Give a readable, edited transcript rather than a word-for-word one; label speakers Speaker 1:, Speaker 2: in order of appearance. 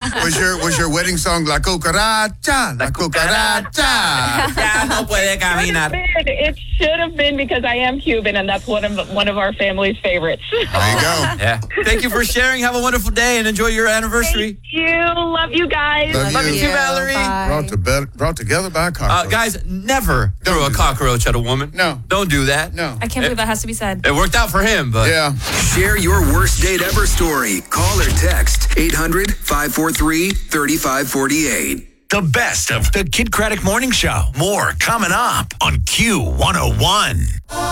Speaker 1: Was your wedding song La Cucaracha? La Cucaracha.
Speaker 2: Ya no puede caminar.
Speaker 3: It should have been because I am Cuban, and that's one of our family's favorites.
Speaker 1: There you go.
Speaker 2: Yeah. Thank you for sharing. Have a wonderful day and enjoy your anniversary.
Speaker 3: Thank you. Love you guys.
Speaker 1: Love
Speaker 2: you too, Valerie.
Speaker 1: Brought together by a cockroach.
Speaker 2: Guys, never throw a cockroach at a woman.
Speaker 1: No.
Speaker 2: Don't do that.
Speaker 1: No.
Speaker 4: I can't believe that has to be said.
Speaker 2: It worked out for him, but.
Speaker 1: Yeah.
Speaker 5: Share your worst date ever story. Call or text 800-543-3548.
Speaker 6: The best of the Kid Craddock Morning Show. More coming up on Q101.